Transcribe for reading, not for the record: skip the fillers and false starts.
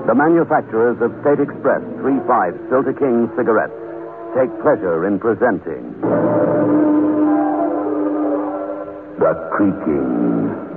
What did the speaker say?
The manufacturers of State Express 3-5 Filter King cigarettes take pleasure in presenting The Creaking